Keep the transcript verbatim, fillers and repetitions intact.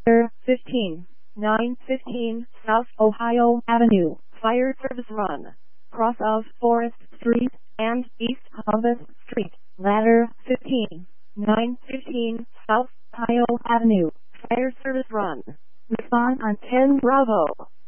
Ladder fifteen, nine fifteen South Ohio Avenue, Fire Service Run, cross of Forest Street and East Hovis Street. Ladder fifteen, nine fifteen South Ohio Avenue, Fire Service Run. Respond on ten Bravo.